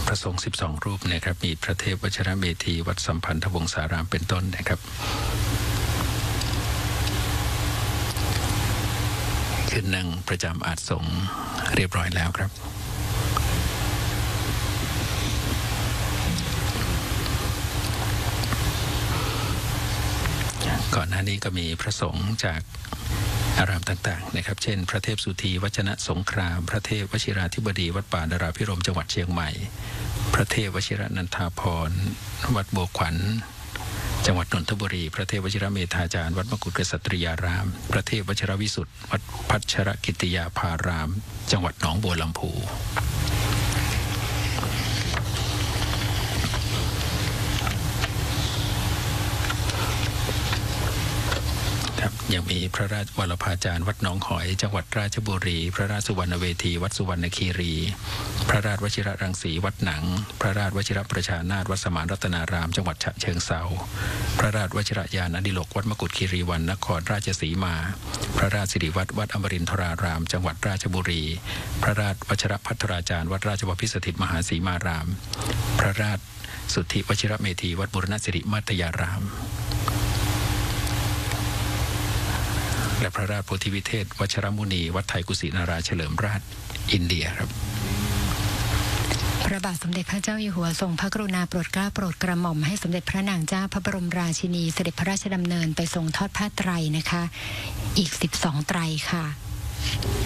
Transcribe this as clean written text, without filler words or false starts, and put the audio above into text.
พระสงฆ์12 รูปนะครับมีพระเทพวชิรเมธีวัดสัมพันธวงศารามเป็นต้นนะครับขึ้นนั่งประจำอาสน์สงฆ์เรียบร้อยแล้วครับก่อนหน้านี้ก็มีพระสงฆ์จากอารามต่างๆนะครับเช่นพระเทพสุธีวจนะสงครามพระเทพวชิราธิบดีวัดป่าดาราพิรมจังหวัดเชียงใหม่พระเทพวชิรนันทาภรณ์วัดบัวขวัญจังหวัดนนทบุรีพระเทพวชิรเมธาจารย์วัดมกุฏกษัตริยารามพระเทพวชิรวิสุทธิ์วัดพัชรกิติยาภารามจังหวัดหนองบัวลำพูยังมีพระราชวรภาจารย์วัดหนองหอยจังหวัดราชบุรีพระราชสุวรรณเวทีวัดสุวรรณคีรีพระราชวชิรรังสีวัดหนังพระราชวชิรประชานาถวัดสมานรัตนารามจังหวัดฉะเชิงเทราพระราชวชิรยานอดิโลกวัดมกุฏคีรีวันนครราชสีมาพระราชสิริวัดวัดอมรินทรารามจังหวัดราชบุรีพระราชวชิรภัทราจารย์วัดราชบพิสถิตมหาสีมารามพระราชสุทธิวชิรเมธีวัดบุรณสิริมัตยารามและพระราชโพธิวิเทศวชรมุนีวัดไทยกุศินาราเฉลิมราชอินเดียครับพระบาทสมเด็จพระเจ้าอยู่หัวทรงพระกรุณาโปรดเกล้าโปรดกระหม่อมให้สมเด็จพระนางเจ้าพระบรมราชินีเสด็จพระราชดำเนินไปทรงทอดผ้าไตรนะคะอีก12 ไตรค่ะ